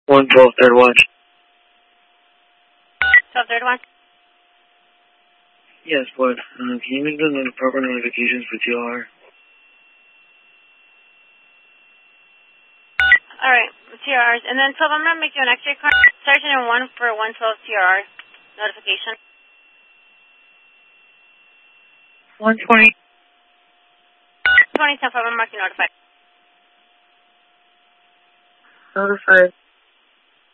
112, third watch. 12, third watch. Yes, what? Can you make the proper notifications for TR? Alright, TRs. And then 12, I'm going to make you an X-ray card. Sergeant and 1 for 112 TR notification. 120. 20, 10, 5, I'm marking notified. Notified.